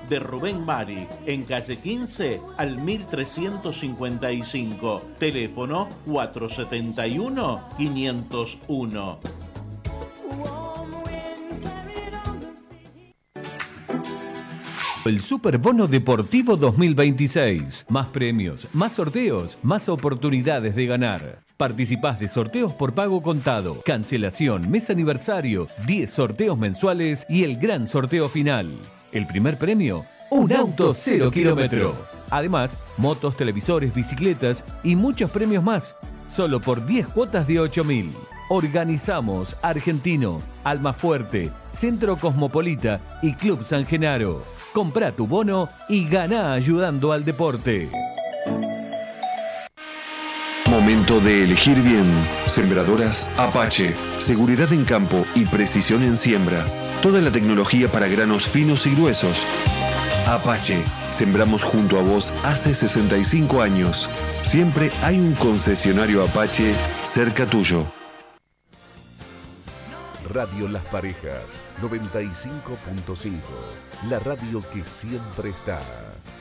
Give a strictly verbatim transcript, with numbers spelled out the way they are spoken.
de Rubén Mari, en calle quince al mil trescientos cincuenta y cinco, teléfono cuatrocientos setenta y uno, quinientos uno. El Superbono Deportivo dos mil veintiséis. Más premios, más sorteos, más oportunidades de ganar. Participás de sorteos por pago contado, cancelación, mes aniversario, diez sorteos mensuales y el gran sorteo final. El primer premio, un auto cero kilómetro. Además, motos, televisores, bicicletas y muchos premios más. Solo por diez cuotas de ocho mil. Organizamos Argentino, Almafuerte, Centro Cosmopolita y Club San Genaro. Comprá tu bono y ganá ayudando al deporte. Momento de elegir bien. Sembradoras Apache. Seguridad en campo y precisión en siembra. Toda la tecnología para granos finos y gruesos. Apache. Sembramos junto a vos hace sesenta y cinco años. Siempre hay un concesionario Apache cerca tuyo. Radio Las Parejas, noventa y cinco punto cinco. La radio que siempre está.